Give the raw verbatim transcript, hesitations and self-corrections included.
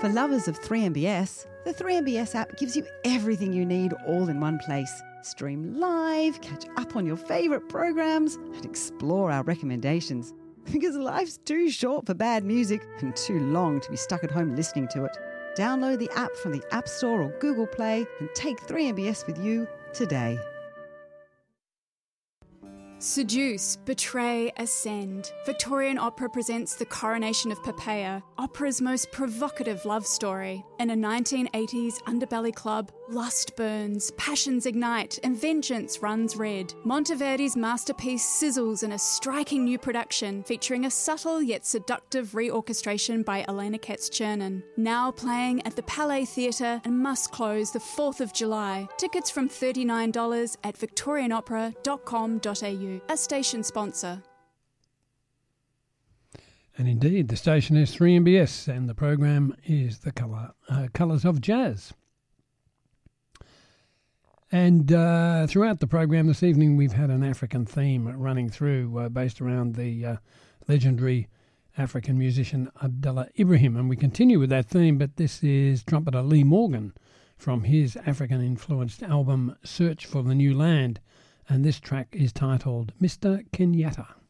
For lovers of three M B S, the three M B S app gives you everything you need all in one place. Stream live, catch up on your favourite programs, and explore our recommendations. Because life's too short for bad music and too long to be stuck at home listening to it. Download the app from the App Store or Google Play and take three M B S with you today. Seduce, betray, ascend. Victorian Opera presents The Coronation of Poppaea, opera's most provocative love story. In a nineteen eighties underbelly club, lust burns, passions ignite, and vengeance runs red. Monteverdi's masterpiece sizzles in a striking new production featuring a subtle yet seductive reorchestration by Elena Katz-Chernin. Now playing at the Palais Theatre and must close the fourth of July. Tickets from thirty-nine dollars at victorian opera dot com dot a u. A station sponsor. And indeed, the station is three M B S and the program is the colour, uh, Colours of Jazz. And uh, throughout the program this evening, we've had an African theme running through uh, based around the uh, legendary African musician Abdullah Ibrahim. And we continue with that theme, but this is trumpeter Lee Morgan from his African-influenced album Search for the New Land. And this track is titled Mister Kenyatta.